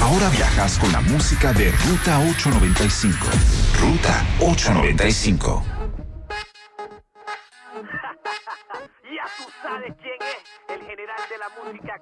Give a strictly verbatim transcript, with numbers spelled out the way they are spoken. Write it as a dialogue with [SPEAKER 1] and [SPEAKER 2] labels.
[SPEAKER 1] Ahora viajas con la música de Ruta ochocientos noventa y cinco. Ruta ochocientos noventa y cinco.
[SPEAKER 2] Ya tú sabes quién es el general de la música